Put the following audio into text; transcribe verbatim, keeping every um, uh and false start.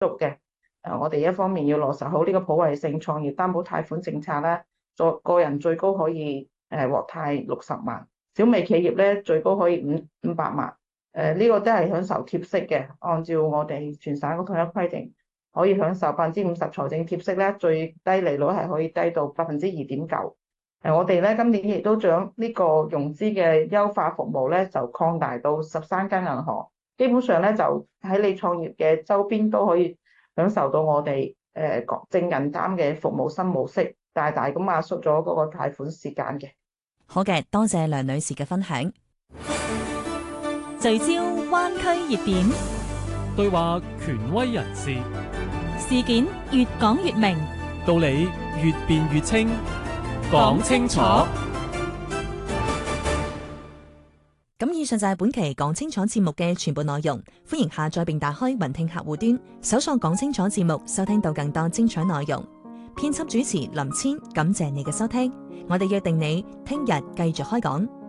足嘅。誒，我哋一方面要落實好呢個普惠性創業擔保貸款政策啦，作個人最高可以誒獲貸六十萬，小微企業咧最高可以五五百萬。誒，呢個都係享受貼息嘅，按照我哋全省嘅統一規定，可以享受百分之五十財政貼息咧，最低利率係可以低到百分之二點九。誒，我哋咧今年亦都將呢個融資嘅優化服務咧，就擴大到十三間銀行，基本上咧就喺你創業嘅周邊都可以享受到我哋誒正銀擔嘅服務新模式，大大咁壓縮咗嗰個貸款時間嘅。 好嘅，多謝梁女士嘅分享。聚焦灣區熱點， 對話權威人士， 事件越講越明， 道理越辯越清，講清楚。 咁以上就係本期講清楚節目嘅全部內容，歡迎下載並打開雲聽客戶端，搜索講清楚節目，收聽到更多精彩內容。編輯主持林千，感謝你嘅收聽，我哋約定你聽日繼續開講。